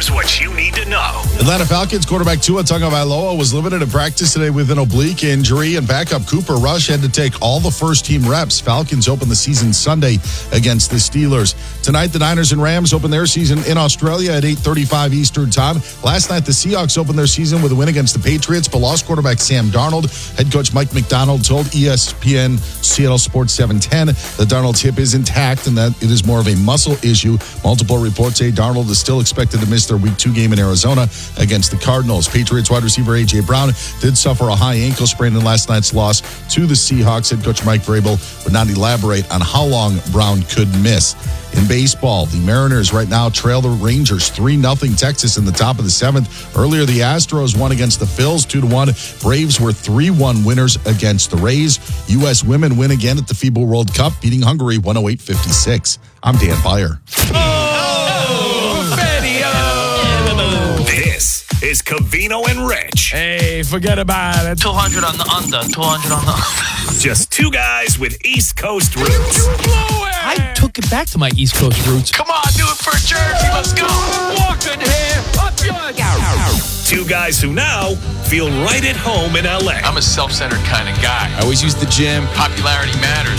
Here's what you need to know. Atlanta Falcons quarterback Tua Tagovailoa was limited in practice today with an oblique injury, and backup Cooper Rush had to take all the first-team reps. Falcons open the season Sunday against the Steelers. Tonight, the Niners and Rams open their season in Australia at 8:35 Eastern Time. Last night, the Seahawks opened their season with a win against the Patriots, but lost quarterback Sam Darnold. Head coach Mike McDonald told ESPN Seattle Sports 710 that Darnold's hip is intact and that it is more of a muscle issue. Multiple reports say Darnold is still expected to miss their Week 2 game in Arizona against the Cardinals. Patriots wide receiver A.J. Brown did suffer a high ankle sprain in last night's loss to the Seahawks. Head coach Mike Vrabel would not elaborate on how long Brown could miss. In baseball, the Mariners right now trail the Rangers 3-0 Texas in the top of the 7th. Earlier, the Astros won against the Phils 2-1. Braves were 3-1 winners against the Rays. U.S. women win again at the FIBA World Cup, beating Hungary 108-56. I'm Dan Beyer. This is Covino and Rich. Hey, forget about it. 200 on the under, 200 on the under. Just two guys with East Coast roots. I took it back to my East Coast roots. Come on, do it for Jersey. Let's go. Walking here, up your Two guys who now feel right at home in L.A. I'm a self-centered kind of guy. I always use the gym. Popularity matters.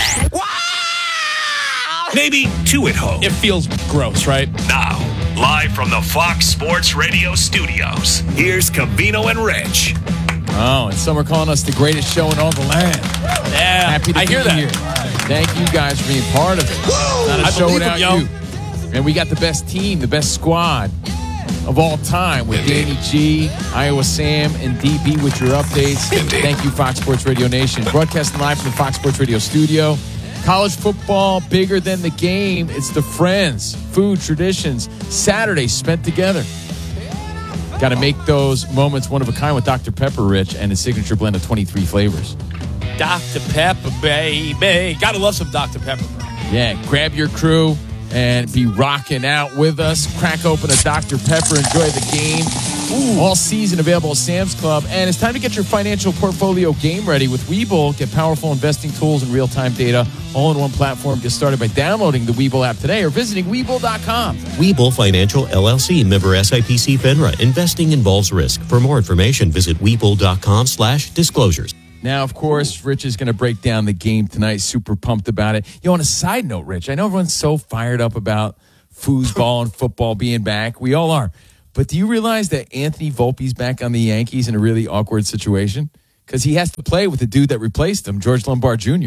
Maybe two at home. It feels gross, right? Now, live from the Fox Sports Radio studios, here's Covino and Rich. Oh, and some are calling us the greatest show in all the land. Yeah, happy to be hear that. here. Thank you guys for being part of it. Not a show without you. And we got the best team, the best squad of all time with Danny G, Iowa Sam, and DB with your updates. Thank you, Fox Sports Radio Nation. Broadcasting live from the Fox Sports Radio studio. College football, bigger than the game. It's the friends, food, traditions, Saturdays spent together. Got to make those moments one of a kind with Dr. Pepper, Rich, and his signature blend of 23 flavors. Dr. Pepper, baby. Gotta love some Dr. Pepper. Yeah, grab your crew and be rocking out with us. Crack open a Dr. Pepper. Enjoy the game. All season available at Sam's Club. And it's time to get your financial portfolio game ready with Webull. Get powerful investing tools and real-time data all in one platform. Get started by downloading the Webull app today or visiting Webull.com. Webull Financial LLC, member SIPC FINRA. Investing involves risk. For more information, visit Webull.com/disclosures. Now, of course, Rich is going to break down the game tonight. Super pumped about it. On a side note, Rich, I know everyone's so fired up about foosball and football being back. We all are. But do you realize that Anthony Volpe's back on the Yankees in a really awkward situation? Because he has to play with the dude that replaced him, George Lombard Jr.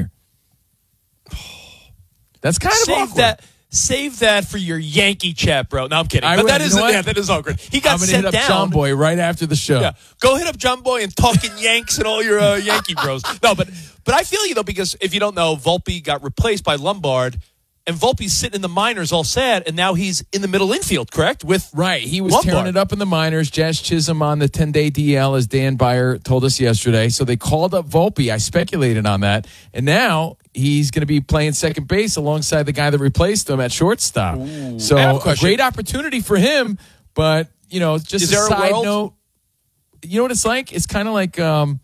That's kind of awkward. Save that for your Yankee chat, bro. No, I'm kidding. I But will. that is, You know what? yeah, that is awkward. He got I'm going to sent hit up down. John Boy right after the show. Yeah, go hit up John Boy and talking Yanks and all your Yankee bros. No, but I feel you though, because if you don't know, Volpe got replaced by Lombard, and Volpe's sitting in the minors all sad, and now he's in the middle infield, correct? With Right. He was Lombard. tearing it up in the minors. Jazz Chisholm on the 10-day DL, as Dan Beyer told us yesterday. So they called up Volpe. I speculated on that. And now he's going to be playing second base alongside the guy that replaced him at shortstop. So I have a a question. great opportunity for him. But, just Is a there a side world- note. You know what it's like? It's kind of like,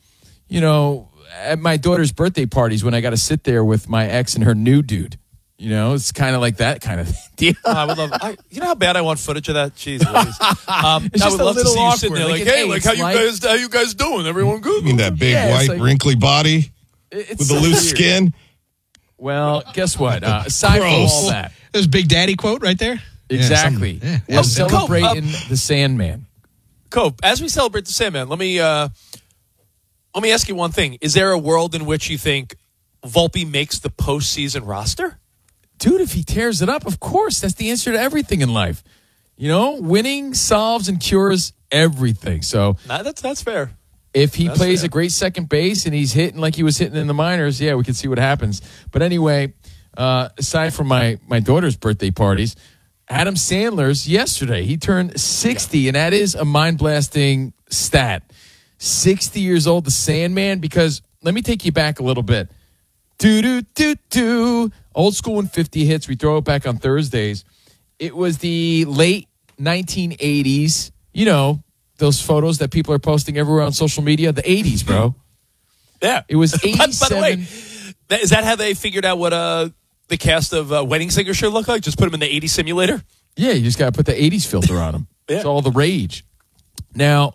at my daughter's birthday parties when I got to sit there with my ex and her new dude. It's kind of like that kind of deal. I would love. You know how bad I want footage of that. Jeez, Louise. I just would a love to little see you sitting awkward. there, Like, like, hey, hey, like it's how you like- guys doing? Everyone good? You mean that big, Yeah, it's white, like- wrinkly body It's with the so loose weird. skin? Well, guess what? Aside from Gross. all that, There's Big Daddy quote right there. exactly. Yeah, We're celebrating the Sandman. Cope, as we celebrate the Sandman, let me ask you one thing: is there a world in which you think Volpe makes the postseason roster? Dude, if he tears it up, of course. That's the answer to everything in life. Winning solves and cures everything. So Nah, that's fair. if he That's plays fair. a great second base and he's hitting like he was hitting in the minors, yeah, we can see what happens. But anyway, aside from my daughter's birthday parties, Adam Sandler's yesterday, he turned 60, and that is a mind-blasting stat. 60 years old, the Sandman, because let me take you back a little bit. Do-do-do-do. Old school and 50 hits. We throw it back on Thursdays. It was the late 1980s. Those photos that people are posting everywhere on social media. The 80s, bro. Yeah, It was By 87. the way, is that how they figured out what the cast of Wedding Singer should look like? Just put them in the 80s simulator. Yeah, you just got to put the 80s filter on them. It's all the rage. Now,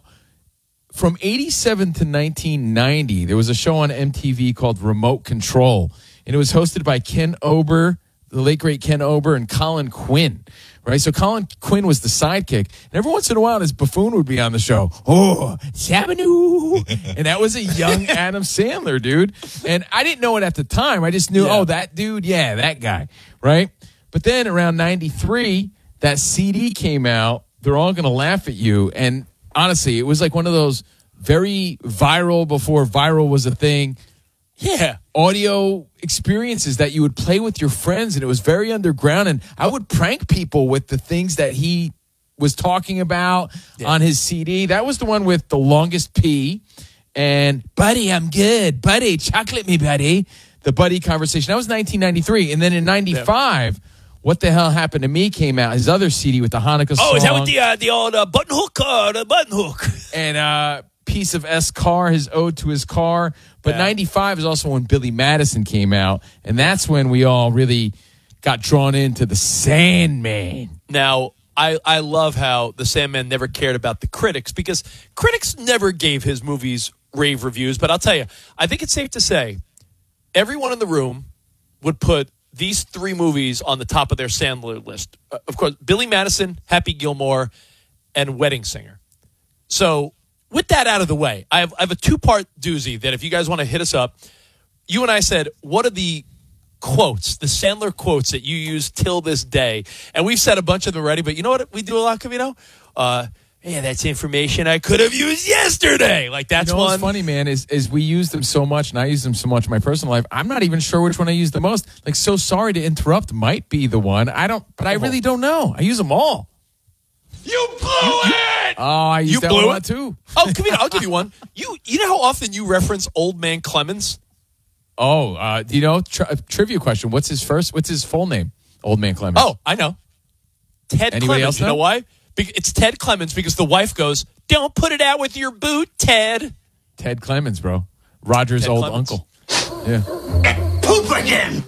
from 87 to 1990, there was a show on MTV called Remote Control, and it was hosted by Ken Ober, the late, great Ken Ober, and Colin Quinn. Right, so Colin Quinn was the sidekick, and every once in a while, this buffoon would be on the show. Oh, Shabba-doo! And that was a young Adam Sandler, dude. And I didn't know it at the time. I just knew, that dude, that guy, right? But then around 93, that CD came out, They're All Gonna Laugh at You, and honestly, it was like one of those very viral before viral was a thing. Yeah, audio experiences that you would play with your friends, and it was very underground. And I would prank people with the things that he was talking about on his CD. That was the one with the longest P. And, buddy, I'm good. Buddy, chocolate me, buddy. The buddy conversation. That was 1993. And then in 95, What the Hell Happened to Me came out, his other CD with the Hanukkah song. Oh, is that with the old button hook? The button hook. And Piece of S Car, his ode to his car. But 95 is also when Billy Madison came out, and that's when we all really got drawn into the Sandman. Now, I love how the Sandman never cared about the critics, because critics never gave his movies rave reviews. But I'll tell you, I think it's safe to say everyone in the room would put these three movies on the top of their Sandler list. Of course, Billy Madison, Happy Gilmore, and Wedding Singer. So with that out of the way, I have a two-part doozy that if you guys want to hit us up, you and I said, what are the quotes, the Sandler quotes that you use till this day? And we've said a bunch of them already, but you know what we do a lot, Covino? That's information I could have used yesterday. Like, that's one. What's funny, man, is we use them so much, and I use them so much in my personal life, I'm not even sure which one I use the most. Like, so sorry to interrupt might be the one. I really don't know. I use them all. You blew it! Oh, I used that one too. Oh, come here. I'll give you one. You know how often you reference Old Man Clemens? Oh, do you know? Trivia question. What's his full name? Old Man Clemens. Oh, I know. Ted Anybody Clemens. else You know know? why? It's Ted Clemens because the wife goes, "Don't put it out with your boot, Ted." Ted Clemens, bro. Roger's Ted old Clemens. uncle. Yeah. Poop again.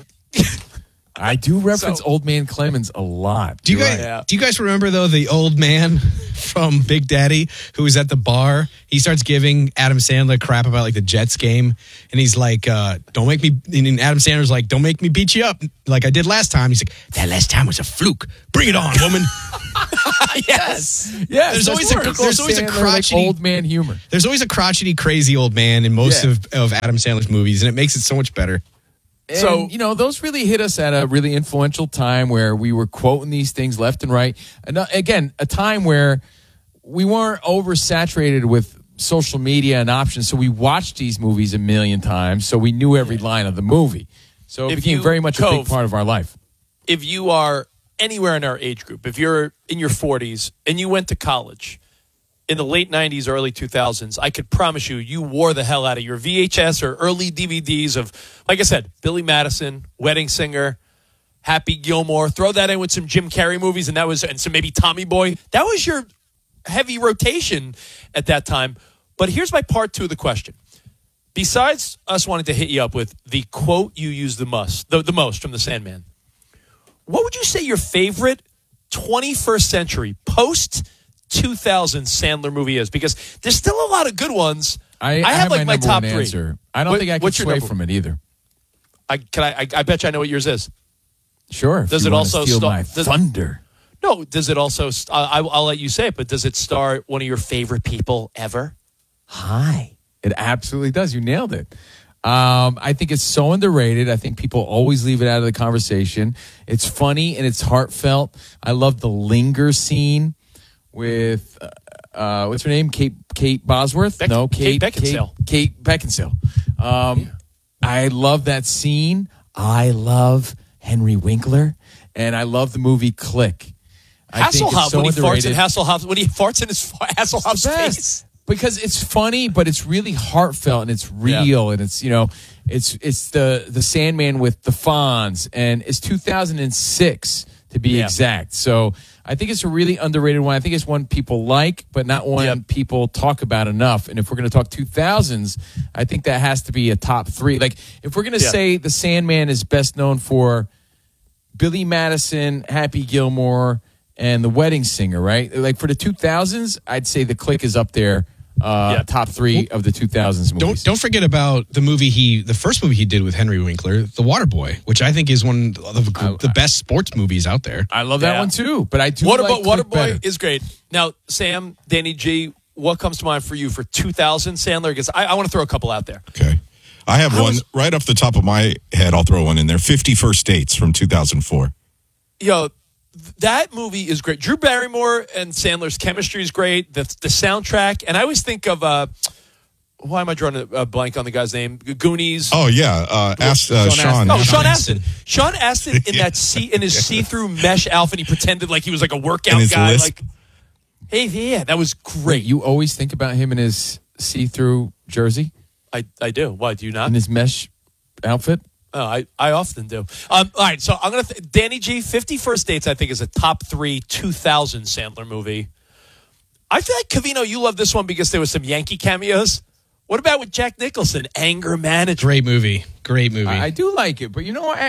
I do reference Old Man Clemens a lot. Do you guys remember though the old man from Big Daddy who was at the bar? He starts giving Adam Sandler crap about like the Jets game, and he's like, "Don't make me." And Adam Sandler's like, "Don't make me beat you up like I did last time." He's like, "That last time was a fluke. Bring it on, woman." Yes. Yeah, There's always a crotchety old man humor. There's always a crotchety, crazy old man in most of Adam Sandler's movies, and it makes it so much better. And, So, those really hit us at a really influential time where we were quoting these things left and right. And again, a time where we weren't oversaturated with social media and options, so we watched these movies a million times, so we knew every line of the movie. So it became very much a big part of our life. If you are anywhere in our age group, if you're in your 40s and you went to college in the late 90s, early 2000s, I could promise you wore the hell out of your VHS or early DVDs of, like I said, Billy Madison, Wedding Singer, Happy Gilmore. Throw that in with some Jim Carrey movies, and some maybe Tommy Boy. That was your heavy rotation at that time. But here's my part two of the question. Besides us wanting to hit you up with the quote you use the most from the Sandman, what would you say your favorite 21st century post-2000 Sandler movie is? Because there's still a lot of good ones. I have like my top three. Answer. I don't think I can sway from it either. I bet you I know what yours is. Sure. Does it also steal my thunder? No. Does it also? I'll let you say it. But does it star one of your favorite people ever? Hi. It absolutely does. You nailed it. I think it's so underrated. I think people always leave it out of the conversation. It's funny and it's heartfelt. I love the linger scene with what's her name? Kate Bosworth? Kate Beckinsale. Kate Beckinsale. I love that scene. I love Henry Winkler, and I love the movie Click. Hasselhoff, when he farts in Hasselhoff's face. Because it's funny, but it's really heartfelt and it's real, and it's it's the Sandman with the Fonz, and it's 2006 to be exact. So I think it's a really underrated one. I think it's one people like, but not one people talk about enough. And if we're going to talk 2000s, I think that has to be a top three. Like if we're going to say the Sandman is best known for Billy Madison, Happy Gilmore, and The Wedding Singer, right? Like for the 2000s, I'd say The Click is up there. Top 3 of the 2000s movies. Don't forget about the first movie he did with Henry Winkler, The Waterboy, which I think is one of the best sports movies out there. I love that one too, but I do Waterboy is great. Now, Sam, Danny G, what comes to mind for you for 2000 Sandler? Because I want to throw a couple out there. Okay. I have one right off the top of my head. I'll throw one in there. 50 First Dates from 2004. Yo, that movie is great. Drew Barrymore and Sandler's chemistry is great. The soundtrack, and I always think of why am I drawing a blank on the guy's name? Goonies. Oh yeah, Sean. Oh, Sean Astin. Sean Astin in his see-through mesh outfit. He pretended like he was like a workout guy. Lisp. Like, hey, yeah, that was great. Wait, you always think about him in his see-through jersey? I do. Why do you not? In his mesh outfit? Oh, I often do. All right, so I'm going to... Danny G, 50 First Dates, I think, is a top 3 2000 Sandler movie. I feel like, Covino, you love this one because there was some Yankee cameos. What about with Jack Nicholson? Anger Management. Great movie. I do like it, but you know what?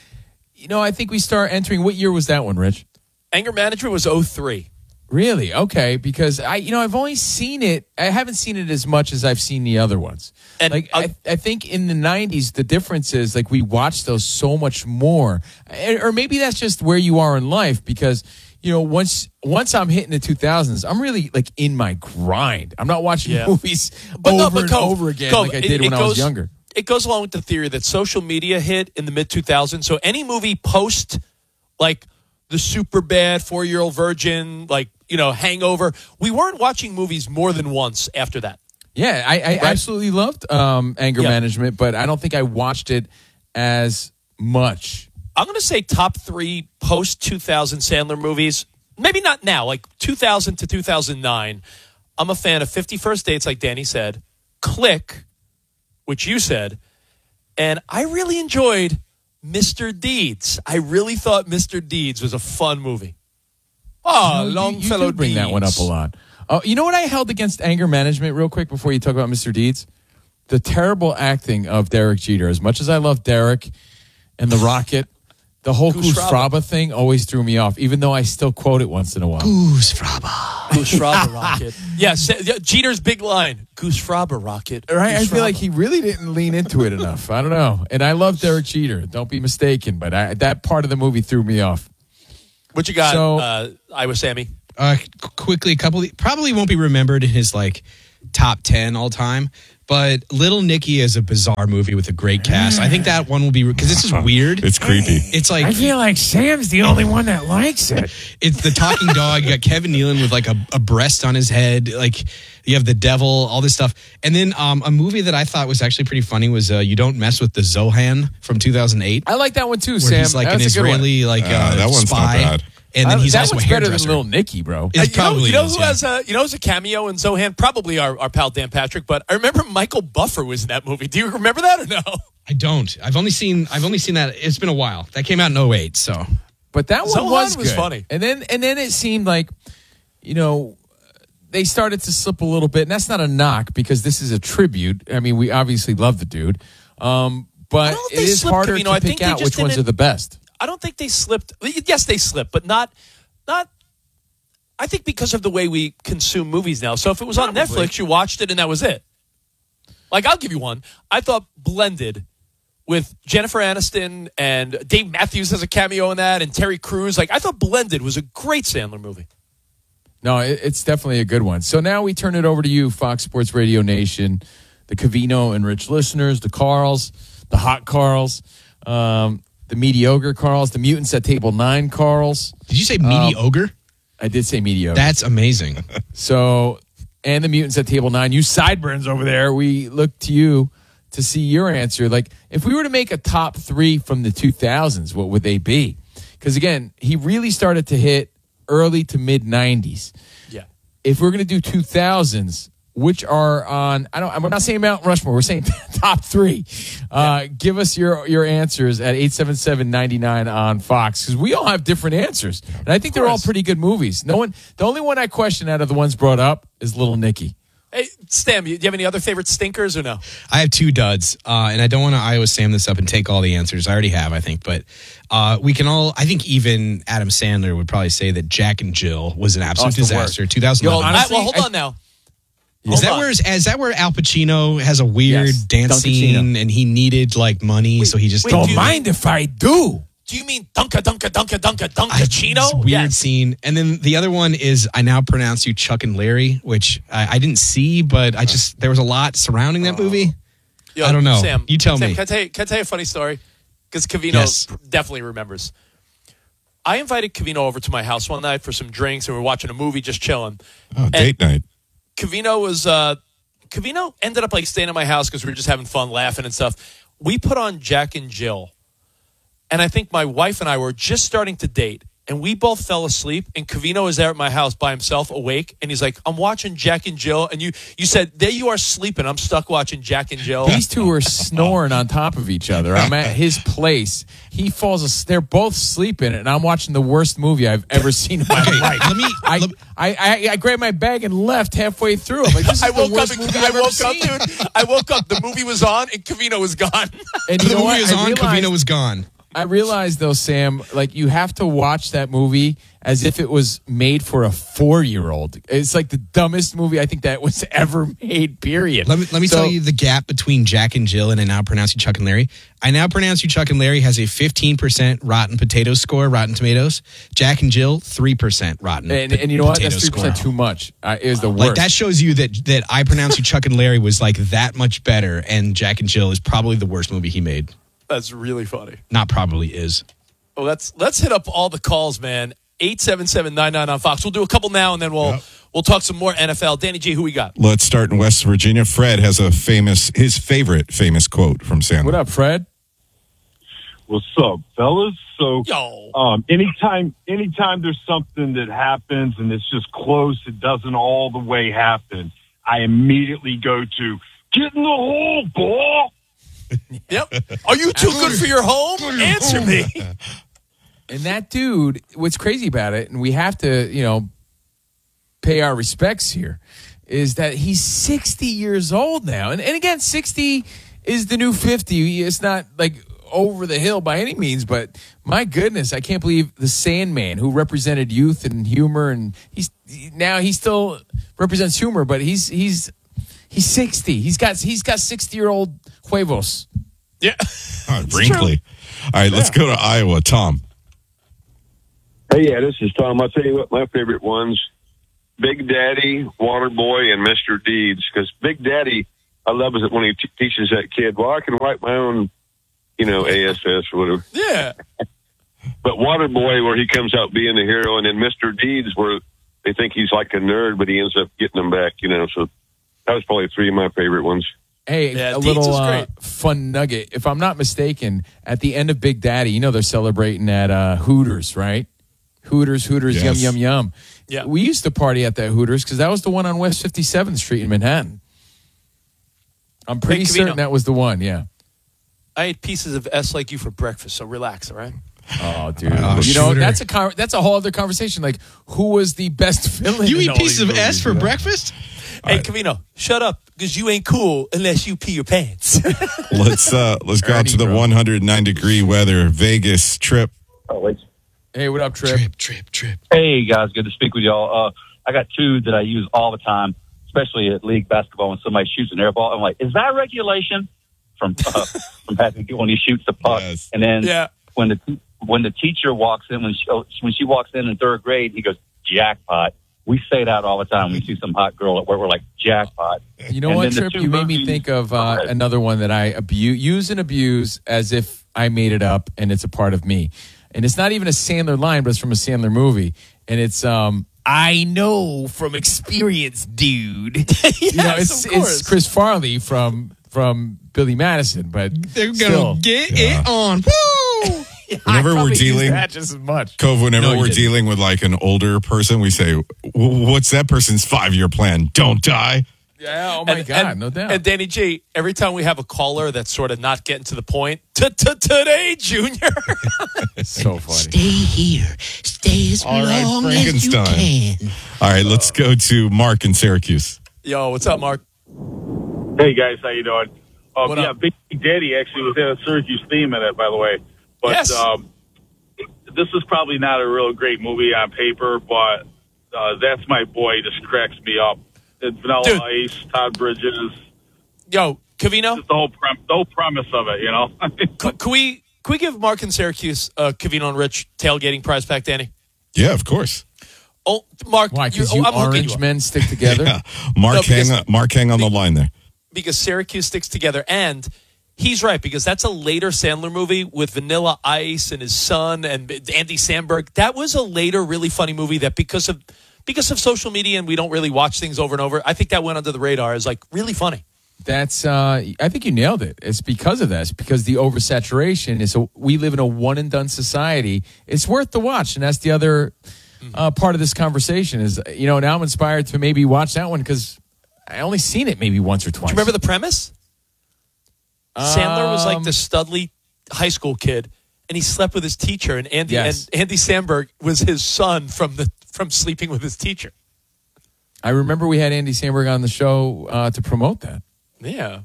I think we start entering... What year was that one, Rich? Anger Management was 03. Really? Okay, because I've only seen it. I haven't seen it as much as I've seen the other ones. And I think in the 90s, the difference is like we watch those so much more. Or maybe that's just where you are in life because, once I'm hitting the 2000s, I'm really like in my grind. I'm not watching movies over again like I did when I was younger. It goes along with the theory that social media hit in the mid-2000s. So any movie post like the Superbad, 4-Year-Old Virgin, like, Hangover, we weren't watching movies more than once after that. Yeah, I absolutely loved Anger Management, but I don't think I watched it as much. I'm going to say top 3 post-2000 Sandler movies. Maybe not now, like 2000 to 2009. I'm a fan of 50 First Dates, like Danny said, Click, which you said, and I really enjoyed Mr. Deeds. I really thought Mr. Deeds was a fun movie. Oh, Longfellow Deeds. Bring that one up a lot. You know what I held against Anger Management real quick before you talk about Mr. Deeds? The terrible acting of Derek Jeter. As much as I love Derek and the Rocket, the whole Goose Fraba thing always threw me off, even though I still quote it once in a while. Goose Fraba. Goose Fraba Rocket. Yes, Jeter's big line. Goose Fraba Rocket. Right? Goose I feel Fraba. like he really didn't lean into it enough. I don't know. And I love Derek Jeter. Don't be mistaken. But that part of the movie threw me off. What you got, Iowa Sammy? Quickly, a couple probably won't be remembered in his top 10 all time, but Little Nicky is a bizarre movie with a great cast. I think that one will be because this is weird. It's creepy. It's like I feel like Sam's the only one that likes it. It's the talking dog. You got Kevin Nealon with like a breast on his head. Like you have the devil, all this stuff, and then a movie that I thought was actually pretty funny was You Don't Mess with the Zohan from 2008. I like that one too, Where Sam. he's like an Israeli that one's spy. not bad. And then he's that also a one's better than hairdresser. Little Nicky, bro. It probably who has a cameo in Zohan? Probably our pal Dan Patrick. But I remember Michael Buffer was in that movie. Do you remember that or no? I don't. I've only seen that. It's been a while. That came out in 2008, so. But that one Zohan was was good. funny. And then it seemed like, they started to slip a little bit. And that's not a knock because this is a tribute. I mean, we obviously love the dude. But it is harder to pick out which ones are the best. I don't think they slipped. Yes, they slipped, but not. I think because of the way we consume movies now. So if it was on Netflix, you watched it and that was it. Like, I'll give you one. I thought Blended with Jennifer Aniston and Dave Matthews has a cameo in that and Terry Crews. Like, I thought Blended was a great Sandler movie. No, it's definitely a good one. So now we turn it over to you, Fox Sports Radio Nation, the Covino and Rich listeners, the Carls, the Hot Carls, the mediocre Carls, the mutants at Table 9 Carls. Did you say mediocre? I did say mediocre. That's amazing. So, and the mutants at Table 9, you sideburns over there, we look to you to see your answer. Like, if we were to make a top 3 from the 2000s, what would they be? Because, again, he really started to hit early to mid-90s. Yeah. If we're going to do 2000s, which are on, we're not saying Mount Rushmore, we're saying top 3. Give us your answers at 877-99 on Fox, because we all have different answers. And I think they're all pretty good movies. The only one I question out of the ones brought up is Little Nicky. Hey, Stam, do you have any other favorite stinkers or no? I have 2 duds, and I don't want to Iowa Sam this up and take all the answers. I already have, I think, but we can all. I think even Adam Sandler would probably say that Jack and Jill was an absolute disaster. 2011. Honestly, hold on now. Is that where Al Pacino has a weird dance scene and he needed like money, so he just don't mind if I do. Do you mean Dunkachino? Weird scene. And then the other one is I Now Pronounce You Chuck and Larry, which I didn't see, but there was a lot surrounding that movie. Yo, I don't know. Sam, you tell me. Can I tell you a funny story? Because Covino definitely remembers. I invited Covino over to my house one night for some drinks, and we were watching a movie, just chilling. Oh, date night. Covino ended up like staying at my house because we were just having fun, laughing and stuff. We put on Jack and Jill. And I think my wife and I were just starting to date, and we both fell asleep, and Covino was there at my house by himself, awake, and he's like, I'm watching Jack and Jill, and you said, there you are sleeping, I'm stuck watching Jack and Jill. These two are snoring on top of each other. I'm at his place. He falls asleep. They're both sleeping, and I'm watching the worst movie I've ever seen in my life. I grabbed my bag and left halfway through. I'm like, this is the worst movie I've ever seen. Dude, I woke up, the movie was on, and Covino was gone. And the movie was on, Covino was gone. I realized, though, Sam, like you have to watch that movie as if it was made for a 4-year-old. It's like the dumbest movie I think that was ever made, period. Let me tell you the gap between Jack and Jill and I Now Pronounce You Chuck and Larry. I Now Pronounce You Chuck and Larry has a 15% Rotten Potatoes score, Rotten Tomatoes. Jack and Jill, 3% Rotten And you know what? That's 3% score. too much. It was the worst. Like that shows you that I Pronounce You Chuck and Larry was like that much better, and Jack and Jill is probably the worst movie he made. That's really funny. Not probably is. Oh, let's hit up all the calls, man. 877-99 on Fox. We'll do a couple now, and then we'll talk some more NFL. Danny G, who we got? Let's start in West Virginia. Fred has his favorite famous quote from Sandler. What up, Fred? What's up, fellas? So, Yo. anytime there's something that happens and it's just close, it doesn't all the way happen, I immediately go to, get in the hole, ball. Yep. Are you too good for your home? Answer me. And that dude, what's crazy about it, and we have to, pay our respects here, is that he's 60 years old now. And again, 60 is the new 50. It's not like over the hill by any means, but my goodness, I can't believe the Sandman, who represented youth and humor, and he still represents humor, but he's 60. He's got 60-year-old huevos. Yeah. Wrinkly. All right, let's go to Iowa. Tom. Hey, yeah, this is Tom. I'll tell you what, my favorite ones, Big Daddy, Waterboy, and Mr. Deeds. Because Big Daddy, I love it when he teaches that kid, well, I can write my own, ASS or whatever. Yeah. But Waterboy, where he comes out being the hero, and then Mr. Deeds, where they think he's like a nerd, but he ends up getting them back, so that was probably 3 of my favorite ones. Hey, a little fun nugget. If I'm not mistaken, at the end of Big Daddy, they're celebrating at Hooters, right? Hooters, Yes. yum, yum, yum. Yeah. We used to party at that Hooters because that was the one on West 57th Street in Manhattan. I'm pretty certain that was the one, yeah. I ate pieces of S like you for breakfast, so relax, all right? Oh, dude. That's a whole other conversation. Like, who was the best villain? You in eat all pieces these of S movies, for breakfast? Hey, Covino, shut up, because you ain't cool unless you pee your pants. Let's go out to the 109-degree weather. Vegas trip. Oh, wait. Hey, what up, Trip? Trip. Hey, guys. Good to speak with y'all. I got 2 that I use all the time, especially at league basketball when somebody shoots an air ball. I'm like, is that regulation? From Patrick when he shoots the puck. Yes. And then when the teacher walks in, when she walks in 3rd grade, he goes, jackpot. We say that all the time. We see some hot girl at work, we're like, jackpot. You know what, Trip? You made me think of another one that I use and abuse as if I made it up and it's a part of me. And it's not even a Sandler line, but it's from a Sandler movie. And it's, I know from experience, dude. It's Chris Farley from Billy Madison, but they're going to get it on. Woo! Whenever we're dealing, just as much. Cove, whenever we're dealing with like an older person, we say, what's that person's 5-year plan? Don't die. Yeah, oh my God, no doubt. And Danny G, every time we have a caller that's sort of not getting to the point, today, Junior. So funny. Stay here. Stay as long as you can. All right, let's go to Mark in Syracuse. Yo, what's up, Mark? Hey guys, how you doing? What yeah, up? Big Daddy actually was in a Syracuse theme in it, by the way. But Yes. This is probably not a real great movie on paper, but That's My Boy just cracks me up. It's Vanilla Ice, Todd Bridges. Yo, Covino? Just the whole premise of it, you know? Can we give Mark and Syracuse Covino and Rich tailgating prize pack, Danny? Yeah, of course. Oh, Mark, Why? Because you I'm hooking orange you up. men stick together? Yeah. Mark hang on the line there. Because Syracuse sticks together, and he's right, because that's a later Sandler movie with Vanilla Ice and his son and Andy Samberg. That was a later really funny movie that because of social media and we don't really watch things over and over, I think that went under the radar as like really funny. That's I think you nailed it. It's because of that. It's because the oversaturation is we live in a one and done society. It's worth the watch, and that's the other part of this conversation is, now I'm inspired to maybe watch that one because I only seen it maybe once or twice. Do you remember the premise? Sandler was like the studly high school kid, and he slept with his teacher, and Andy Samberg was his son from sleeping with his teacher. I remember we had Andy Samberg on the show to promote that. Yeah.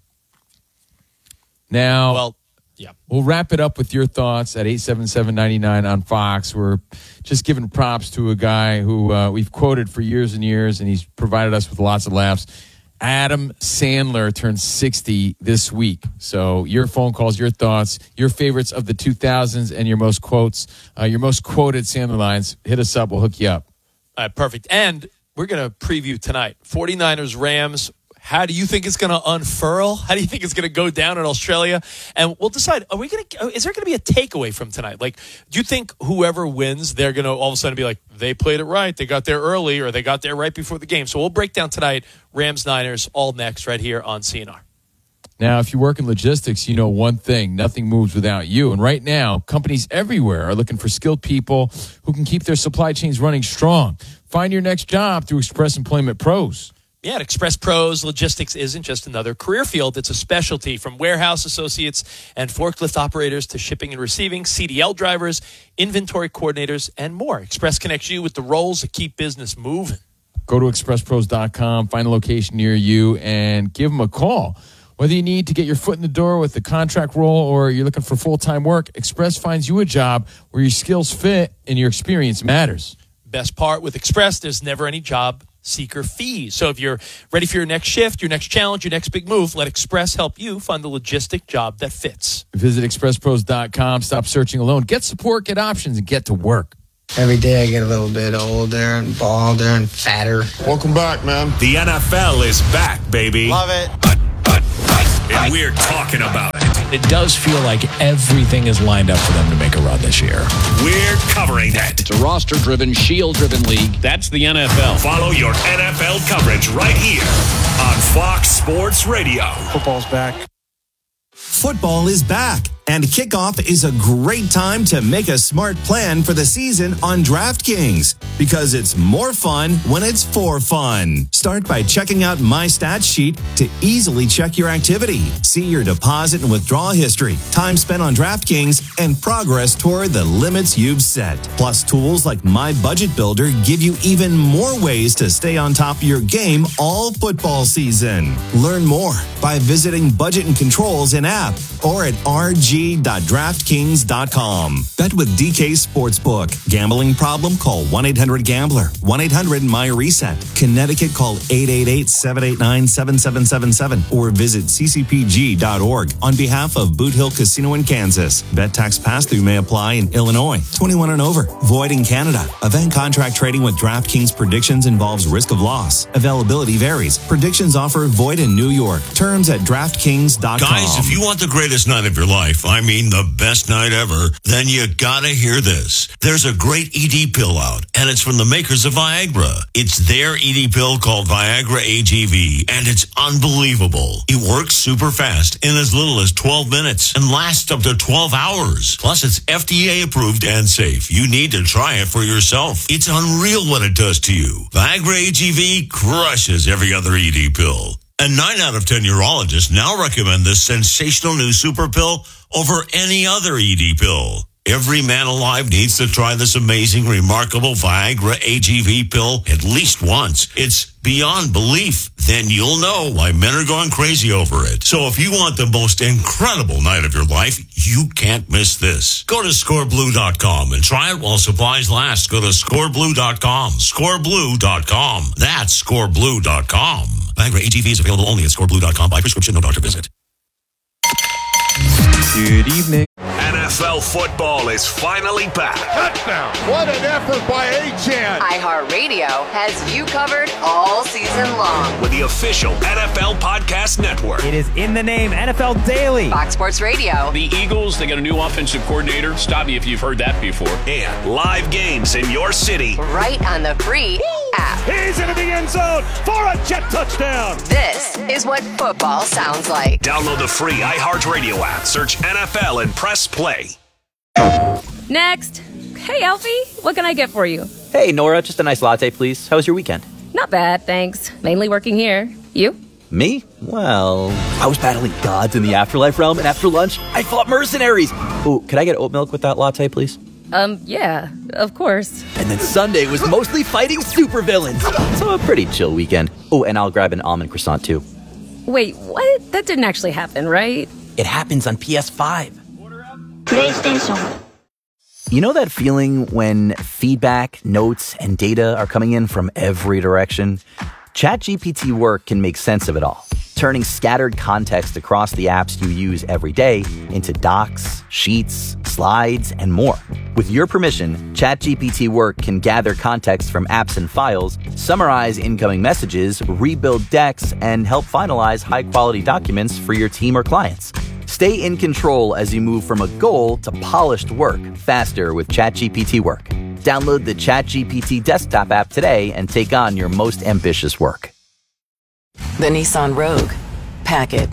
Now, we'll wrap it up with your thoughts at 877-99 on Fox. We're just giving props to a guy who we've quoted for years and years, and he's provided us with lots of laughs. Adam Sandler turned 60 this week. So your phone calls, your thoughts, your favorites of the 2000s, and your most quotes, your most quoted Sandler lines. Hit us up. We'll hook you up. All right, perfect. And we're going to preview tonight. 49ers, Rams. How do you think it's going to unfurl? How do you think it's going to go down in Australia? And we'll decide, is there going to be a takeaway from tonight? Like, do you think whoever wins, they're going to all of a sudden be like, they played it right, they got there early, or they got there right before the game? So we'll break down tonight, Rams, Niners, all next right here on CNR. Now, if you work in logistics, you know one thing, nothing moves without you. And right now, companies everywhere are looking for skilled people who can keep their supply chains running strong. Find your next job through Express Employment Pros. Yeah, at Express Pros, logistics isn't just another career field. It's a specialty, from warehouse associates and forklift operators to shipping and receiving, CDL drivers, inventory coordinators, and more. Express connects you with the roles that keep business moving. Go to expresspros.com, find a location near you, and give them a call. Whether you need to get your foot in the door with the contract role or you're looking for full-time work, Express finds you a job where your skills fit and your experience matters. Best part with Express, there's never any job seeker fees. So if you're ready for your next shift, your next challenge, your next big move, let Express help you find the logistic job that fits. Visit expresspros.com. Stop searching alone. Get support, get options, and get to work. Every day I get a little bit older and balder and fatter. Welcome back, man. The NFL is back, baby. Love it. And we're talking about it. It does feel like everything is lined up for them to make a run this year. We're covering it. It's a roster-driven, shield-driven league. That's the NFL. Follow your NFL coverage right here on Fox Sports Radio. Football's back. Football is back, and kickoff is a great time to make a smart plan for the season on DraftKings, because it's more fun when it's for fun. Start by checking out My Stats Sheet to easily check your activity, see your deposit and withdrawal history, time spent on DraftKings, and progress toward the limits you've set. Plus, tools like My Budget Builder give you even more ways to stay on top of your game all football season. Learn more by visiting Budget and Controls in app or at rg.draftkings.com. Bet with DK Sportsbook. Gambling problem? Call 1-800-GAMBLER. 1-800-MY-RESET. Connecticut, call 888-789-7777 or visit ccpg.org on behalf of Boot Hill Casino in Kansas. Bet tax pass-through may apply in Illinois. 21 and over. Void in Canada. Event contract trading with DraftKings predictions involves risk of loss. Availability varies. Predictions offer void in New York. Terms at DraftKings.com. Guys, if you want the greatest night of your life, I mean the best night ever, then you gotta hear this. There's a great ED pill out, and it's from the makers of Viagra. It's their ED pill called Viagra AGV, and it's unbelievable. It works super fast in as little as 12 minutes and lasts up to 12 hours. Plus, it's FDA approved and safe. You need to try it for yourself. It's unreal what it does to you. Viagra AGV crushes every other ED pill. And 9 out of 10 urologists now recommend this sensational new super pill over any other ED pill. Every man alive needs to try this amazing, remarkable Viagra AGV pill at least once. It's beyond belief. Then you'll know why men are going crazy over it. So if you want the most incredible night of your life, you can't miss this. Go to scoreblue.com and try it while supplies last. Go to scoreblue.com. Scoreblue.com. That's scoreblue.com. Viagra AGV is available only at scoreblue.com by prescription, no doctor visit. Good evening. NFL football is finally back. Touchdown. What an effort by Achane. iHeartRadio has you covered all season long. With the official NFL Podcast Network. It is in the name, NFL Daily. Fox Sports Radio. The Eagles, they got a new offensive coordinator. Stop me if you've heard that before. And live games in your city. Right on the free app. He's into the end zone for a jet touchdown. This is what football sounds like. Download the free iHeartRadio app. Search NFL and press play. Next. Hey, Alfie. What can I get for you? Hey, Nora. Just a nice latte, please. How was your weekend? Not bad, thanks. Mainly working here. You? Me? Well, I was battling gods in the afterlife realm, and after lunch, I fought mercenaries. Ooh, could I get oat milk with that latte, please? Yeah, of course. And then Sunday was mostly fighting supervillains. So a pretty chill weekend. Oh, and I'll grab an almond croissant, too. Wait, what? That didn't actually happen, right? It happens on PS5. PlayStation. You know that feeling when feedback, notes, and data are coming in from every direction? ChatGPT Work can make sense of it all, turning scattered context across the apps you use every day into docs, sheets, slides, and more. With your permission, ChatGPT Work can gather context from apps and files, summarize incoming messages, rebuild decks, and help finalize high-quality documents for your team or clients. Stay in control as you move from a goal to polished work faster with ChatGPT Work. Download the ChatGPT desktop app today and take on your most ambitious work. The Nissan Rogue. Pack it.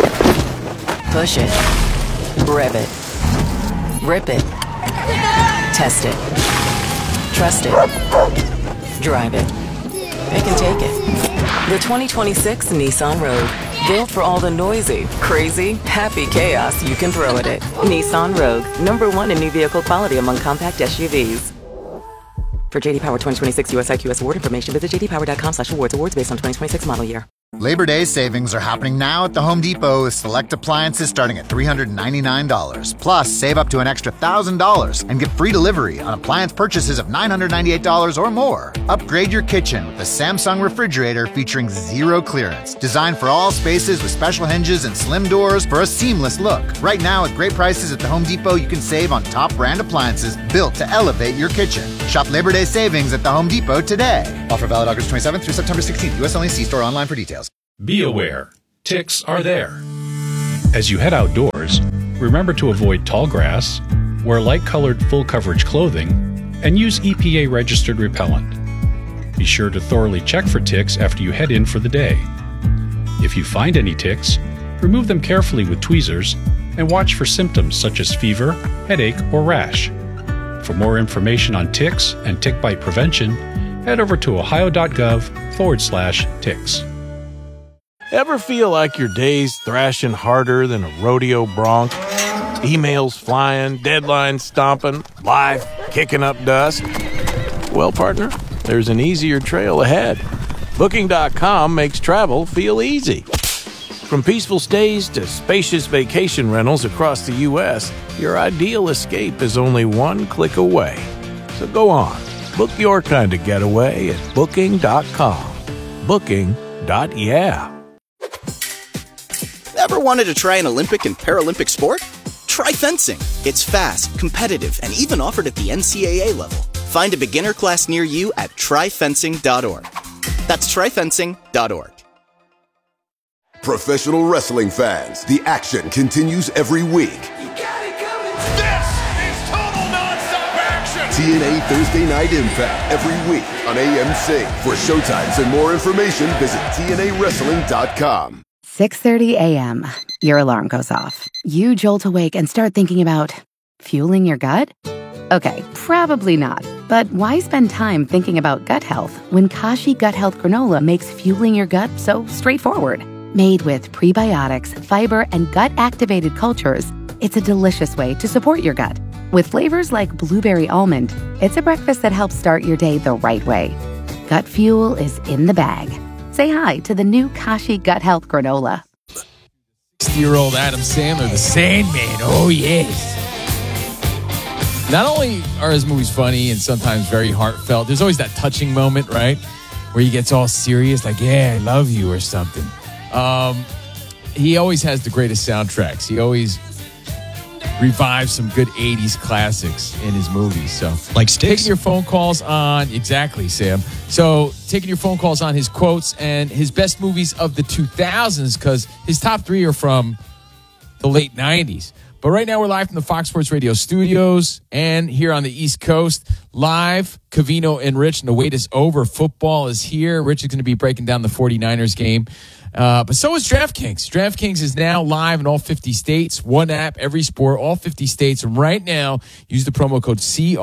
Push it. Rev it. Rip it. Test it. Trust it. Drive it. Pick and take it. The 2026 Nissan Rogue. Built for all the noisy, crazy, happy chaos you can throw at it. Nissan Rogue. #1 in new vehicle quality among compact SUVs. For JD Power 2026 US IQS award information, visit jdpower.com/awards. Awards based on 2026 model year. Labor Day savings are happening now at the Home Depot with select appliances starting at $399. Plus, save up to an extra $1,000 and get free delivery on appliance purchases of $998 or more. Upgrade your kitchen with the Samsung refrigerator featuring zero clearance. Designed for all spaces with special hinges and slim doors for a seamless look. Right now, at great prices at the Home Depot, you can save on top brand appliances built to elevate your kitchen. Shop Labor Day savings at the Home Depot today. Offer valid August 27th through September 16th. U.S. only. See store online for details. Be aware, ticks are there. As you head outdoors, remember to avoid tall grass, wear light-colored full-coverage clothing, and use EPA-registered repellent. Be sure to thoroughly check for ticks after you head in for the day. If you find any ticks, remove them carefully with tweezers and watch for symptoms such as fever, headache, or rash. For more information on ticks and tick bite prevention, head over to ohio.gov/ticks. Ever feel like your day's thrashing harder than a rodeo bronc? Emails flying, deadlines stomping, life kicking up dust? Well, partner, there's an easier trail ahead. Booking.com makes travel feel easy. From peaceful stays to spacious vacation rentals across the U.S., your ideal escape is only one click away. So go on, book your kind of getaway at Booking.com. Booking.yeah. Ever wanted to try an Olympic and Paralympic sport? Try fencing. It's fast, competitive, and even offered at the NCAA level. Find a beginner class near you at tryfencing.org. That's tryfencing.org. Professional wrestling fans, the action continues every week. This is total nonstop action. TNA Thursday Night Impact every week on AMC. For showtimes and more information, visit TNAWrestling.com. 6:30 a.m. Your alarm goes off. You jolt awake and start thinking about fueling your gut? Okay, probably not. But why spend time thinking about gut health when Kashi Gut Health Granola makes fueling your gut so straightforward? Made with prebiotics, fiber, and gut-activated cultures, it's a delicious way to support your gut. With flavors like blueberry almond, it's a breakfast that helps start your day the right way. Gut Fuel is in the bag. Say hi to the new Kashi Gut Health Granola. 60-year-old Adam Sandler, the Sandman. Oh, yes. Not only are his movies funny and sometimes very heartfelt, there's always that touching moment, right? Where he gets all serious, like, yeah, I love you or something. He always has the greatest soundtracks. He always revives some good 80s classics in his movies. So, like Sticks? Taking your phone calls on, exactly, Sam. So, taking your phone calls on his quotes and his best movies of the 2000s, because his top 3 are from the late 90s. But right now we're live from the Fox Sports Radio studios and here on the East Coast. Live, Covino and Rich, and the wait is over. Football is here. Rich is going to be breaking down the 49ers game. But so is DraftKings. DraftKings is now live in all 50 states. One app, every sport, all 50 states. And right now, use the promo code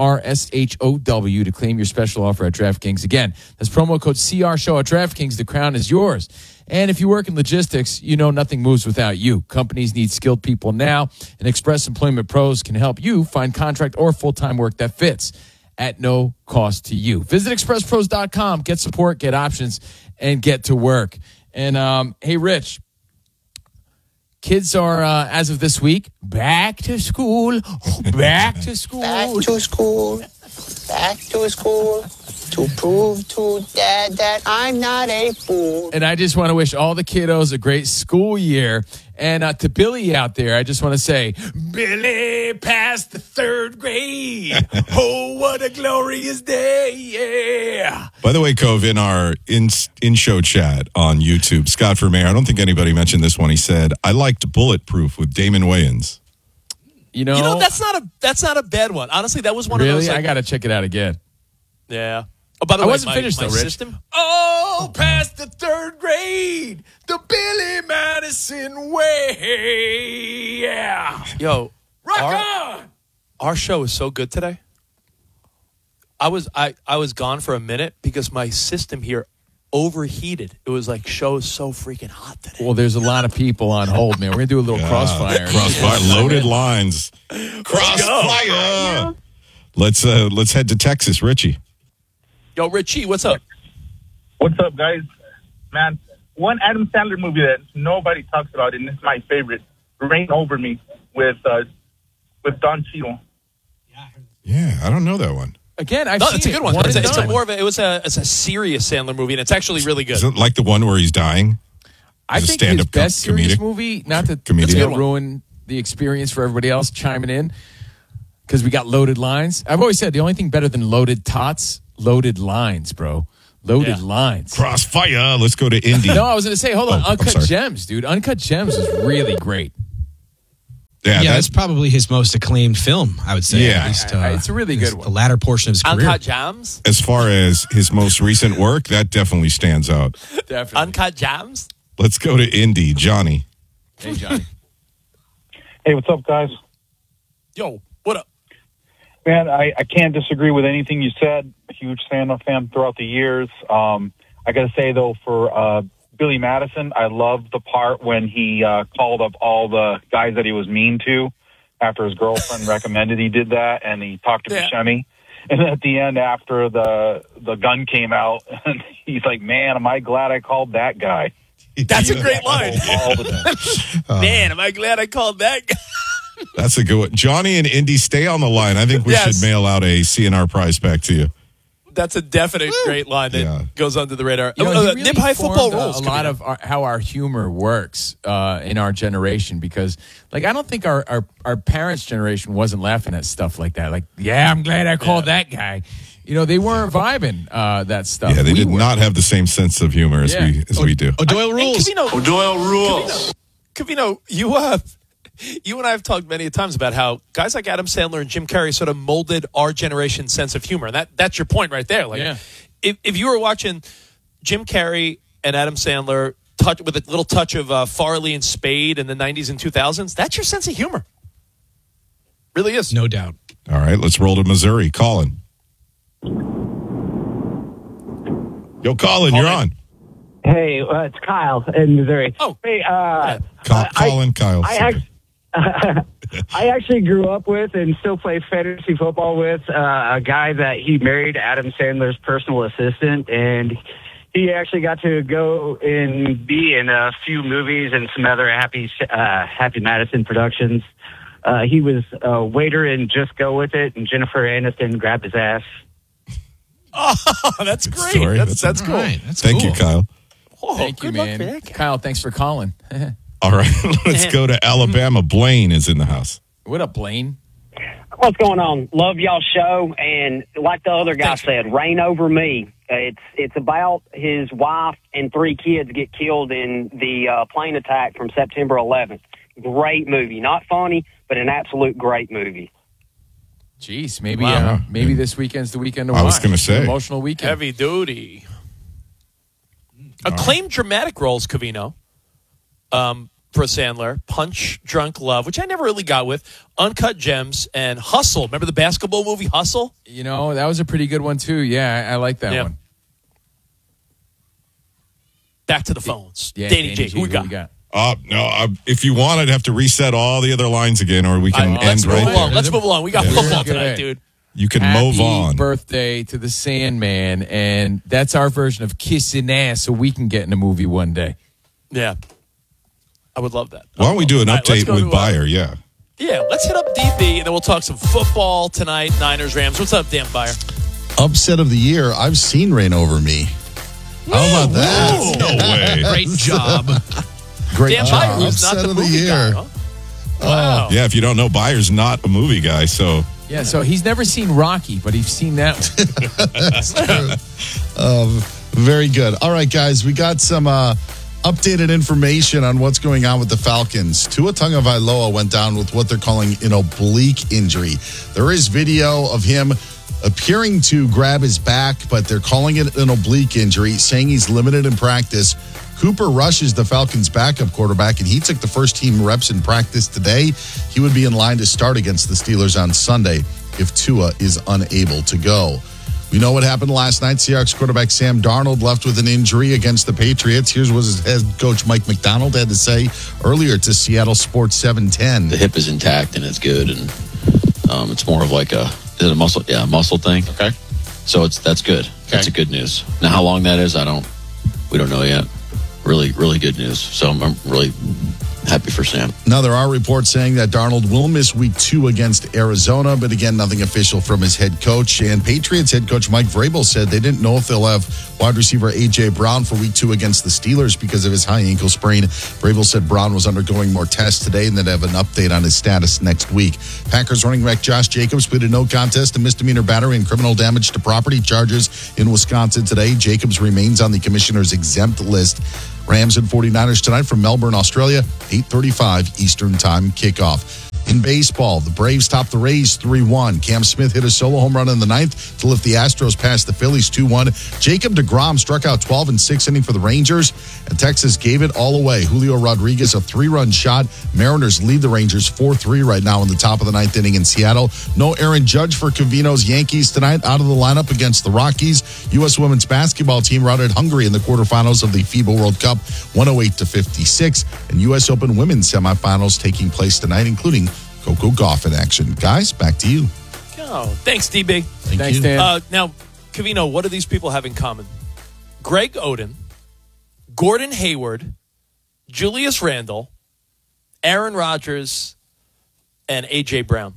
CRSHOW to claim your special offer at DraftKings. Again, that's promo code CRSHOW at DraftKings. The crown is yours. And if you work in logistics, you know nothing moves without you. Companies need skilled people now, and Express Employment Pros can help you find contract or full-time work that fits at no cost to you. Visit expresspros.com, get support, get options, and get to work. And, hey, Rich, kids are, as of this week, back to school, back to school. Back to school, back to school, to prove to Dad that I'm not a fool. And I just want to wish all the kiddos a great school year. And to Billy out there, I just want to say, Billy passed the 3rd grade. Oh, what a glorious day, yeah. By the way, Cove, in our in-show chat on YouTube, Scott for Mayor, I don't think anybody mentioned this one. He said, I liked Bulletproof with Damon Wayans. You know, that's not a bad one. Honestly, that was one of those. Really? I got to check it out again. Yeah. Oh, by the way, I wasn't finished, though, Rich. System? Oh, past the 3rd grade, the Billy Madison way. Yeah. Yo, rock on. Our show is so good today. I was gone for a minute because my system here overheated. It was like, show is so freaking hot today. Well, there's a lot of people on hold, man. We're going to do a little crossfire. Crossfire, loaded lines. Crossfire. Let's head to Texas, Richie. Yo, Richie, what's up? What's up, guys? Man, one Adam Sandler movie that nobody talks about, and it's my favorite, Reign Over Me, with Don Cheadle. Yeah, I don't know that one. Again, I've no, seen it's a good one. It's a serious Sandler movie, and it's actually really good. Is it like the one where he's dying? I think his best serious movie, not to ruin the experience for everybody else chiming in, because we got loaded lines. I've always said the only thing better than loaded tots, loaded lines, bro. Loaded lines. Crossfire. Let's go to Indy. No, I was going to say, hold on. Uncut Gems, dude. Uncut Gems is really great. Yeah, that's probably his most acclaimed film, I would say. Yeah. At least, it's a really good one. The latter portion of his career. Uncut Gems? As far as his most recent work, that definitely stands out. Definitely. Uncut Gems? Let's go to Indy. Johnny. Hey, Johnny. Hey, what's up, guys? Yo, what up? Man, I can't disagree with anything you said. A huge Sandler fan throughout the years. I got to say, though, for Billy Madison, I loved the part when he called up all the guys that he was mean to after his girlfriend recommended he did that, and he talked to Buscemi. And then at the end, after the gun came out, he's like, man, am I glad I called that guy. That's a great line. Man, am I glad I called that guy. That's a good one. Johnny and Indy, stay on the line. I think we should mail out a CNR prize back to you. That's a definite great line that goes under the radar. You know, really Nip High Football Rules. A lot of how our humor works in our generation, because, like, I don't think our parents' generation wasn't laughing at stuff like that. Like, yeah, I'm glad I called that guy. You know, they weren't vibing that stuff. Yeah, they did not have the same sense of humor as we do. O'Doyle rules. O'Doyle rules. Covino, you and I have talked many times about how guys like Adam Sandler and Jim Carrey sort of molded our generation's sense of humor. And that's your point right there. Like, if you were watching Jim Carrey and Adam Sandler with a little touch of Farley and Spade in the 90s and 2000s, that's your sense of humor. Really is. No doubt. All right, let's roll to Missouri. Colin. Yo, Colin, you're on. Hey, it's Kyle in Missouri. Oh. Hey, Colin, Kyle. I actually grew up with and still play fantasy football with a guy that he married, Adam Sandler's personal assistant, and he actually got to go and be in a few movies and some other Happy Madison productions. He was a waiter in Just Go With It, and Jennifer Aniston grabbed his ass. Oh, that's great. Story. That's cool. Right. That's Thank cool. you, Kyle. Oh, Thank you, good luck man. for that guy. Kyle, thanks for calling. All right, let's go to Alabama. Blaine is in the house. What up, Blaine? What's going on? Love y'all's show, and like the other guy said, Reign Over Me. It's about his wife and 3 kids get killed in the plane attack from September 11th. Great movie. Not funny, but an absolute great movie. Jeez, maybe this weekend's the weekend to watch. I was going to say. Emotional weekend. Heavy duty. Acclaimed dramatic roles, Covino, for Sandler. Punch Drunk Love, which I never really got with. Uncut Gems and Hustle. Remember the basketball movie Hustle? You know, that was a pretty good one, too. Yeah, I like that one. Back to the phones. Yeah, Danny G, who we got? No, if you want, I'd have to reset all the other lines again, or we can end right there. Let's move along. We got football tonight, dude. You can move on. Happy birthday to the Sandman, and that's our version of kissing ass so we can get in a movie one day. Yeah. I would love that. Why don't we do an update with to, Beyer? Yeah. Yeah, let's hit up DB, and then we'll talk some football tonight, Niners, Rams. What's up, Dan Beyer? Upset of the year, I've seen Reign Over Me. How about that? No way. Great job. Great Dan job. Beyer, who's not Upset the of the movie year. guy, huh? Wow. Yeah, if you don't know, Beyer's not a movie guy, so... Yeah, so he's never seen Rocky, but he's seen that one. Very good. All right, guys, we got some updated information on what's going on with the Falcons. Tua Tagovailoa went down with what they're calling an oblique injury. There is video of him appearing to grab his back, but they're calling it an oblique injury, saying he's limited in practice. Cooper Rush is the Falcons' backup quarterback, and he took the first team reps in practice today. He would be in line to start against the Steelers on Sunday if Tua is unable to go. We know what happened last night. Seahawks quarterback Sam Darnold left with an injury against the Patriots. Here's what his head coach Mike McDonald had to say earlier to Seattle Sports 710. The hip is intact and it's good, and it's more of like is it a muscle? Yeah, a muscle thing. Okay. So that's good. Okay. That's a good news. Now, how long that is, we don't know yet. Really, really good news. So I'm really happy for Sam. Now, there are reports saying that Darnold will miss week 2 against Arizona, but again, nothing official from his head coach. And Patriots head coach Mike Vrabel said they didn't know if they'll have wide receiver A.J. Brown for week 2 against the Steelers because of his high ankle sprain. Vrabel said Brown was undergoing more tests today and they'd have an update on his status next week. Packers running back Josh Jacobs pleaded no contest to misdemeanor battery and criminal damage to property charges in Wisconsin today. Jacobs remains on the commissioner's exempt list. Rams and 49ers tonight from Melbourne, Australia, 8:35 Eastern Time kickoff. In baseball, the Braves topped the Rays 3-1. Cam Smith hit a solo home run in the 9th to lift the Astros past the Phillies 2-1. Jacob deGrom struck out 12 in 6th inning for the Rangers, and Texas gave it all away. Julio Rodriguez, a 3-run shot. Mariners lead the Rangers 4-3 right now in the top of the 9th inning in Seattle. No Aaron Judge for Covino's Yankees tonight, out of the lineup against the Rockies. U.S. women's basketball team routed Hungary in the quarterfinals of the FIBA World Cup, 108-56. And U.S. Open women's semifinals taking place tonight, including Coco Gauff in action. Guys, back to you. Oh, thanks, DB. Thanks, Dan. Now, Covino, what do these people have in common? Greg Oden, Gordon Hayward, Julius Randle, Aaron Rodgers, and A.J. Brown.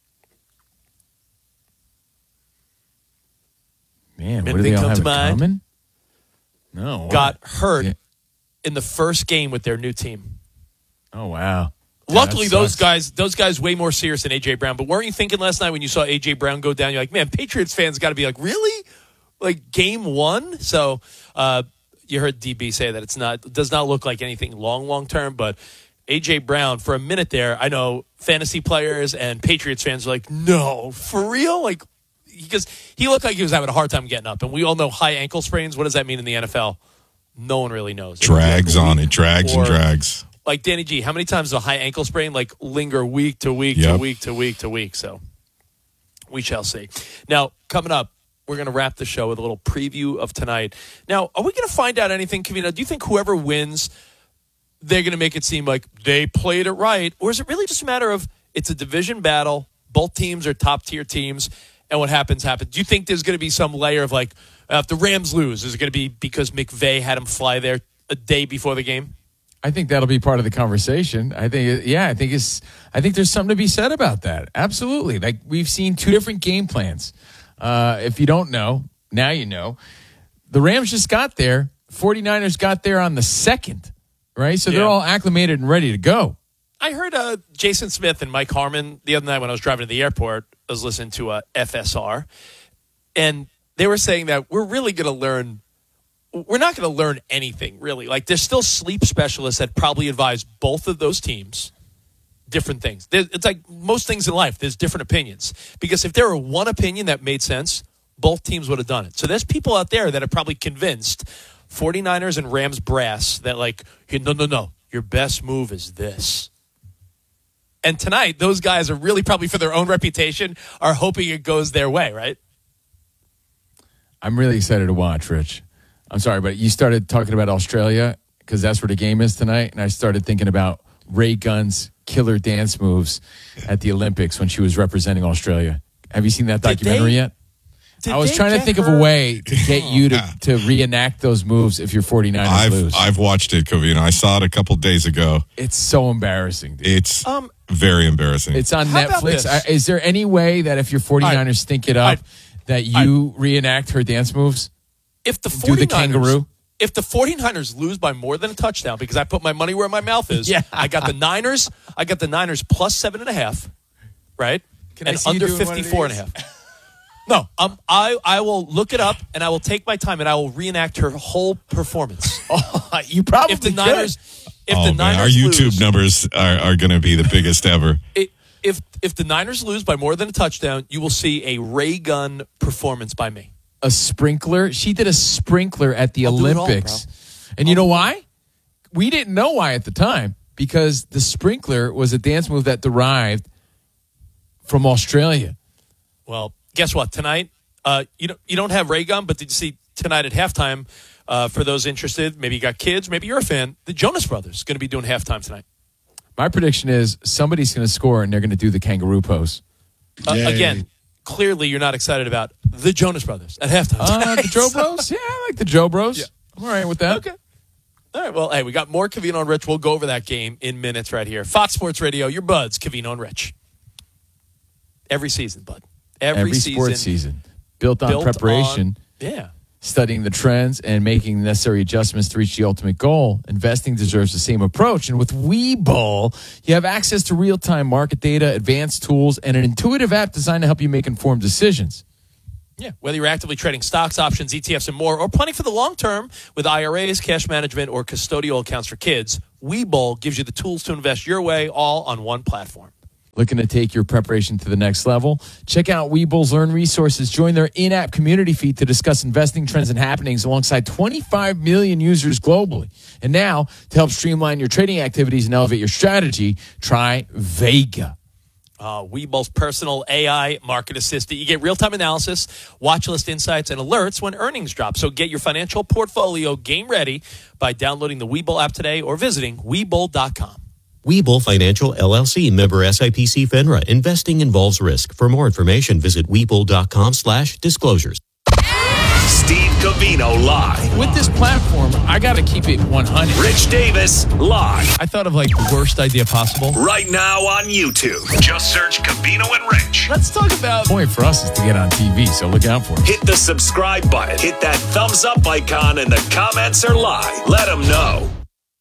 Man, what do they all have in common? No. Got hurt in the first game with their new team. Oh, wow. Luckily, those guys way more serious than A.J. Brown. But weren't you thinking last night when you saw A.J. Brown go down, you're like, man, Patriots fans got to be like, really? Like game 1? So you heard DB say that it does not look like anything long term. But A.J. Brown, for a minute there, I know fantasy players and Patriots fans are like, no, for real? Like, because he looked like he was having a hard time getting up. And we all know high ankle sprains. What does that mean in the NFL? No one really knows. Drags on it, drags and drags. Like Danny G, how many times does a high ankle sprain linger week to week to week to week to week? So we shall see. Now, coming up, we're going to wrap the show with a little preview of tonight. Now, are we going to find out anything, Covino? Do you think whoever wins they're going to make it seem like they played it right? Or is it really just a matter of it's a division battle, both teams are top-tier teams, and what happens, happens? Do you think there's going to be some layer of like, if the Rams lose, is it going to be because McVay had them fly there a day before the game? I think that'll be part of the conversation. I think there's something to be said about that. Absolutely. Like, we've seen two different game plans. If you don't know, now you know. The Rams just got there. 49ers got there on the 2nd, right? So they're all acclimated and ready to go. I heard Jason Smith and Mike Harmon the other night when I was driving to the airport. I was listening to FSR, and they were saying that we're really going to learn. We're not going to learn anything, really. Like, there's still sleep specialists that probably advise both of those teams different things. It's like most things in life. There's different opinions. Because if there were one opinion that made sense, both teams would have done it. So there's people out there that are probably convinced 49ers and Rams brass that, like, no, your best move is this. And tonight, those guys are really probably for their own reputation are hoping it goes their way, right? I'm really excited to watch, Rich. I'm sorry, but you started talking about Australia because that's where the game is tonight, and I started thinking about Ray Gunn's killer dance moves at the Olympics when she was representing Australia. Have you seen that documentary yet? I was trying to think of a way to get you to reenact those moves if your 49ers lose. I've watched it, Covino. I saw it a couple days ago. It's so embarrassing, dude. It's very embarrassing. It's on Netflix. Is there any way that if your 49ers stink it up, that you reenact her dance moves? If the 49ers, do the kangaroo? If the 49ers lose by more than a touchdown, because I put my money where my mouth is, I got the Niners. I got the Niners plus 7.5, right? And under 54.5. No, I will look it up and I will take my time and I will reenact her whole performance. You probably if the Niners, our YouTube numbers are going to be the biggest ever. If the Niners lose by more than a touchdown, you will see a Ray Gun performance by me. A sprinkler. She did a sprinkler at the Olympics. And you know why? We didn't know why at the time, because the sprinkler was a dance move that derived from Australia. Well, guess what? Tonight, you don't have Ray Gun, but did you see tonight at halftime, for those interested, maybe you got kids, maybe you're a fan, the Jonas Brothers going to be doing halftime tonight. My prediction is somebody's going to score and they're going to do the kangaroo pose. Again, clearly you're not excited about the Jonas Brothers at halftime. The Joe Bros? Yeah, I like the Joe Bros. Yeah. I'm all right with that. Okay. All right, well, hey, we got more Covino and Rich. We'll go over that game in minutes right here. Fox Sports Radio, your buds, Covino and Rich. Every season, bud. Every sports season. Built on preparation. Studying the trends and making the necessary adjustments to reach the ultimate goal. Investing deserves the same approach. And with Webull, you have access to real-time market data, advanced tools, and an intuitive app designed to help you make informed decisions. Yeah, whether you're actively trading stocks, options, ETFs, and more, or planning for the long term with IRAs, cash management, or custodial accounts for kids, Webull gives you the tools to invest your way, all on one platform. Looking to take your preparation to the next level? Check out Webull's Learn Resources. Join their in-app community feed to discuss investing trends and happenings alongside 25 million users globally. And now, to help streamline your trading activities and elevate your strategy, try Vega. Webull's personal AI market assistant. You get real-time analysis, watch list insights, and alerts when earnings drop. So get your financial portfolio game ready by downloading the Webull app today or visiting Webull.com. Webull Financial, LLC, member SIPC FINRA. Investing involves risk. For more information, visit Webull.com/disclosures. Steve Covino live. With this platform, I got to keep it 100. Rich Davis live. I thought of like the worst idea possible. Right now on YouTube. Just search Covino and Rich. Let's talk about... The point for us is to get on TV, so look out for it. Hit the subscribe button. Hit that thumbs up icon, and the comments are live. Let them know.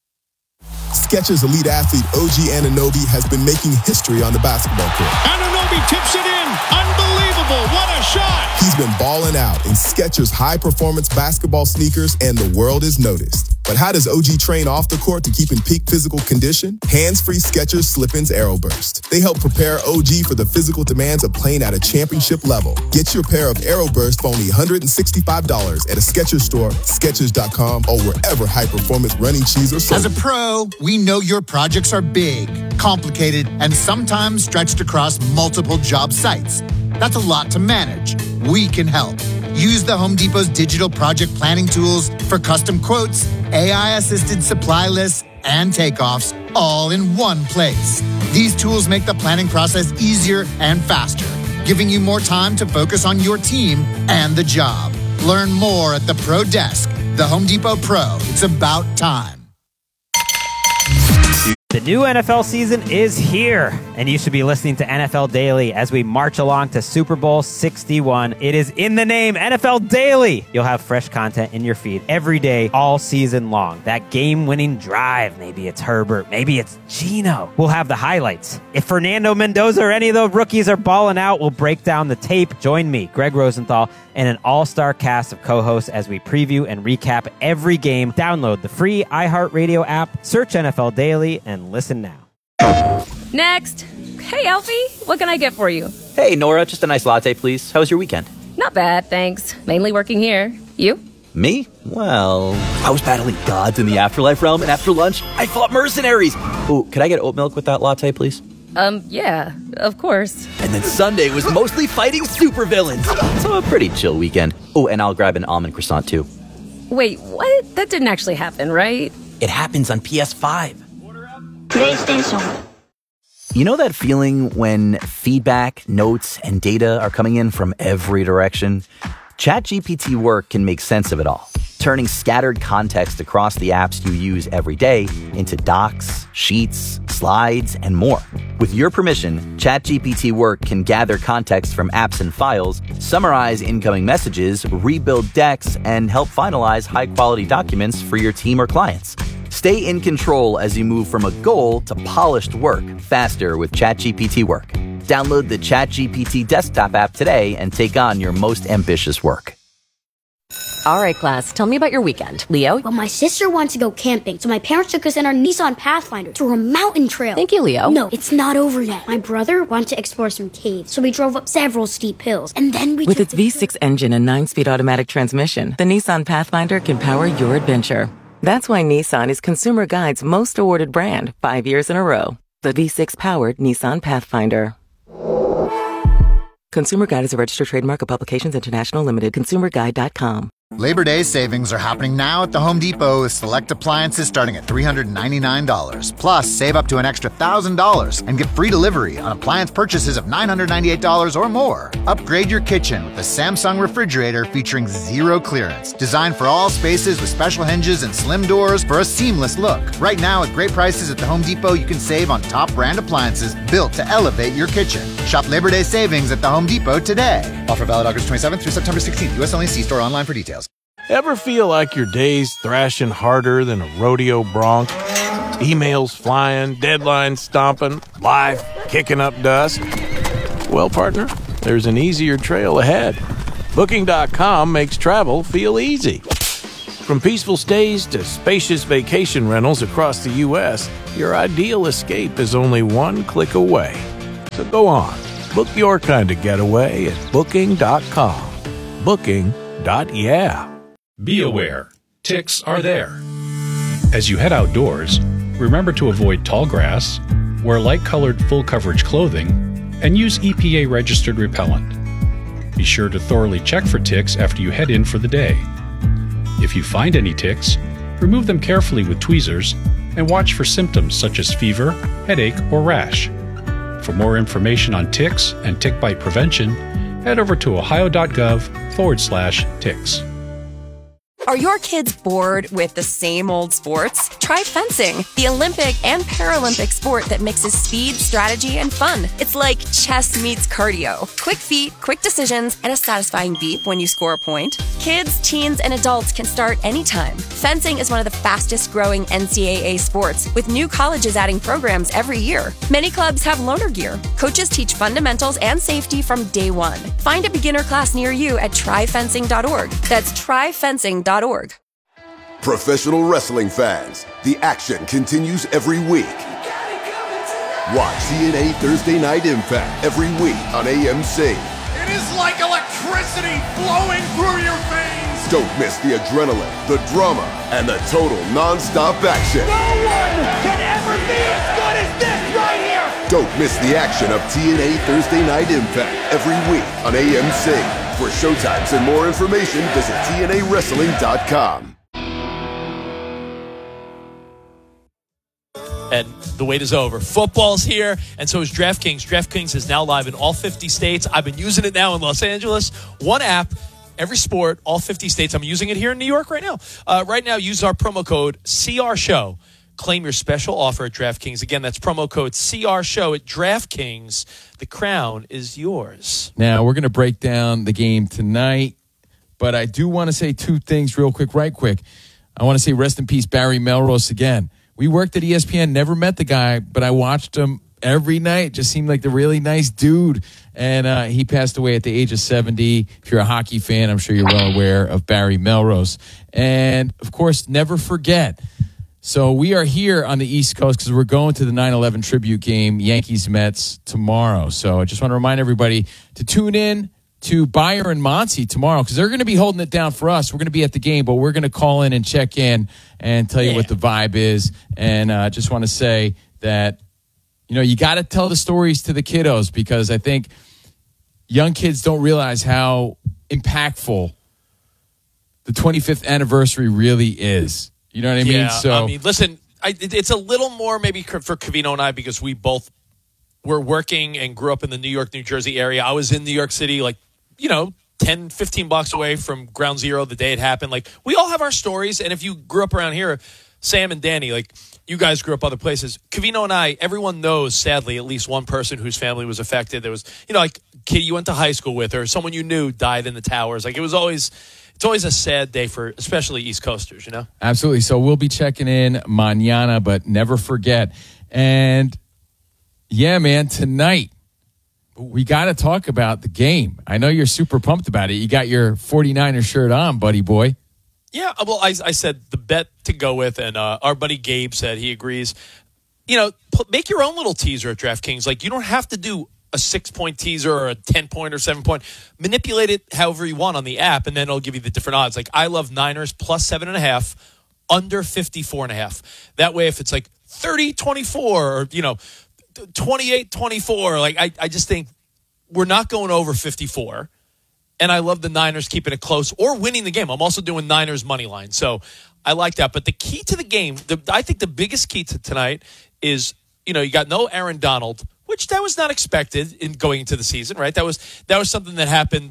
Skechers elite athlete OG Anunoby has been making history on the basketball court. Anunoby tips it in. Unbelievable. What a shot. He's been balling out in Skechers high-performance basketball sneakers, and the world is noticed. But how does OG train off the court to keep in peak physical condition? Hands-free Skechers Slip-ins Aeroburst. They help prepare OG for the physical demands of playing at a championship level. Get your pair of Aeroburst for only $165 at a Skechers store, Skechers.com, or wherever high-performance running shoes are sold. As a pro, we know your projects are big, complicated, and sometimes stretched across multiple job sites. That's a lot to manage. We can help. Use the Home Depot's digital project planning tools for custom quotes, AI-assisted supply lists, and takeoffs all in one place. These tools make the planning process easier and faster, giving you more time to focus on your team and the job. Learn more at the Pro Desk. The Home Depot Pro. It's about time. The new NFL season is here, and you should be listening to NFL Daily as we march along to Super Bowl 61. It is in the name, NFL Daily. You'll have fresh content in your feed every day, all season long. That game-winning drive, maybe it's Herbert, maybe it's Geno. We'll have the highlights. If Fernando Mendoza or any of the rookies are balling out, we'll break down the tape. Join me, Greg Rosenthal, and an all-star cast of co-hosts as we preview and recap every game. Download the free iHeartRadio app, search NFL Daily, and listen now. Next. Hey, Alfie, what can I get for you? Hey, Nora, just a nice latte, please. How was your weekend? Not bad, thanks. Mainly working here. You? Me? Well, I was battling gods in the afterlife realm, and after lunch, I fought mercenaries. Ooh, could I get oat milk with that latte, please? Yeah, of course. And then Sunday was mostly fighting supervillains. So a pretty chill weekend. Oh, and I'll grab an almond croissant, too. Wait, what? That didn't actually happen, right? It happens on PS5. PlayStation. You know that feeling when feedback, notes, and data are coming in from every direction? ChatGPT Work can make sense of it all, turning scattered context across the apps you use every day into docs, sheets, slides, and more. With your permission, ChatGPT Work can gather context from apps and files, summarize incoming messages, rebuild decks, and help finalize high-quality documents for your team or clients. Stay in control as you move from a goal to polished work faster with ChatGPT Work. Download the ChatGPT desktop app today and take on your most ambitious work. All right, class, tell me about your weekend. Leo? Well, my sister wants to go camping, so my parents took us in our Nissan Pathfinder to a mountain trail. Thank you, Leo. No, it's not over yet. My brother wanted to explore some caves, so we drove up several steep hills, and then we With its V6 engine and 9-speed automatic transmission, the Nissan Pathfinder can power your adventure. That's why Nissan is Consumer Guide's most awarded brand 5 years in a row. The V6-powered Nissan Pathfinder. Consumer Guide is a registered trademark of Publications International Limited. ConsumerGuide.com. Labor Day savings are happening now at the Home Depot with select appliances starting at $399. Plus, save up to an extra $1,000 and get free delivery on appliance purchases of $998 or more. Upgrade your kitchen with the Samsung refrigerator featuring zero clearance, designed for all spaces with special hinges and slim doors for a seamless look. Right now, at great prices at the Home Depot, you can save on top brand appliances built to elevate your kitchen. Shop Labor Day savings at the Home Depot today. Offer valid August 27th through September 16th. U.S. only. See store online for details. Ever feel like your day's thrashing harder than a rodeo bronc? Emails flying, deadlines stomping, life kicking up dust? Well, partner, there's an easier trail ahead. Booking.com makes travel feel easy. From peaceful stays to spacious vacation rentals across the U.S., your ideal escape is only one click away. So go on, book your kind of getaway at Booking.com. Booking.yeah. Be aware, ticks are there. As you head outdoors, remember to avoid tall grass, wear light-colored full-coverage clothing, and use EPA-registered repellent. Be sure to thoroughly check for ticks after you head in for the day. If you find any ticks, remove them carefully with tweezers and watch for symptoms such as fever, headache, or rash. For more information on ticks and tick bite prevention, head over to ohio.gov/ticks. Are your kids bored with the same old sports? Try fencing, the Olympic and Paralympic sport that mixes speed, strategy, and fun. It's like chess meets cardio. Quick feet, quick decisions, and a satisfying beep when you score a point. Kids, teens, and adults can start anytime. Fencing is one of the fastest growing NCAA sports, with new colleges adding programs every year. Many clubs have loaner gear. Coaches teach fundamentals and safety from day one. Find a beginner class near you at tryfencing.org. That's tryfencing.org. Professional wrestling fans, the action continues every week. Watch TNA Thursday Night Impact every week on AMC. It is like electricity flowing through your veins. Don't miss the adrenaline, the drama, and the total non-stop action. No one can ever be as good as this right here. Don't miss the action of TNA Thursday Night Impact every week on AMC. For showtimes and more information, visit TNAWrestling.com. And the wait is over. Football's here, and so is DraftKings. DraftKings is now live in all 50 states. I've been using it now in Los Angeles. One app, every sport, all 50 states. I'm using it here in New York right now. Right now, use our promo code CRSHOW. Claim your special offer at DraftKings. Again, that's promo code CRSHOW at DraftKings. The crown is yours. Now, we're going to break down the game tonight, but I do want to say two things real quick, right quick. I want to say rest in peace, Barry Melrose again. We worked at ESPN, never met the guy, but I watched him every night. Just seemed like a really nice dude. And he passed away at the age of 70. If you're a hockey fan, I'm sure you're well aware of Barry Melrose. And, of course, never forget. So we are here on the East Coast because we're going to the 9/11 tribute game, Yankees-Mets, tomorrow. So I just want to remind everybody to tune in to Bayer and Monty tomorrow because they're going to be holding it down for us. We're going to be at the game, but we're going to call in and check in and tell you what the vibe is. And I just want to say that, you got to tell the stories to the kiddos because I think young kids don't realize how impactful the 25th anniversary really is. You know what I mean? Yeah, So, listen, it's a little more maybe for Covino and I because we both were working and grew up in the New York, New Jersey area. I was in New York City, 10, 15 blocks away from Ground Zero the day it happened. We all have our stories, and if you grew up around here, Sam and Danny, you guys grew up other places. Covino and I, everyone knows, sadly, at least one person whose family was affected. There was, kid you went to high school with or someone you knew died in the towers. It's always a sad day for especially East Coasters, Absolutely. So we'll be checking in mañana, but never forget. And, yeah, man, tonight, we got to talk about the game. I know you're super pumped about it. You got your 49er shirt on, buddy boy. Yeah, well, I said the bet to go with, and our buddy Gabe said he agrees. Make your own little teaser at DraftKings. You don't have to do a 6-point teaser or a 10-point or 7-point. Manipulate it however you want on the app, and then it'll give you the different odds. I love Niners plus 7.5, under 54.5. That way, if it's 30-24 or 28-24, I just think we're not going over 54. And I love the Niners keeping it close or winning the game. I'm also doing Niners money line. So I like that. But the key to the game, I think the biggest key to tonight is, you got no Aaron Donald, which that was not expected in going into the season, right? That was something that happened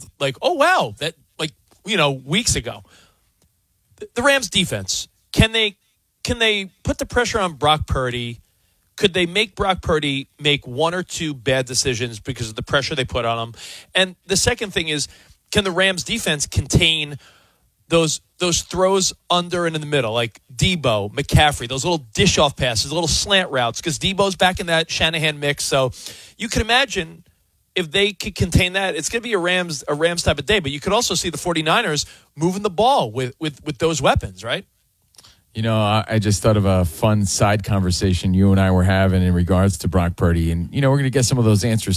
weeks ago. The Rams defense, can they put the pressure on Brock Purdy? Could they make Brock Purdy make one or two bad decisions because of the pressure they put on him? And the second thing is, can the Rams defense contain those throws under and in the middle, like Debo, McCaffrey, those little dish-off passes, little slant routes, because Debo's back in that Shanahan mix. So you can imagine if they could contain that, it's going to be a Rams type of day. But you could also see the 49ers moving the ball with those weapons, right? I just thought of a fun side conversation you and I were having in regards to Brock Purdy. And, we're going to get some of those answers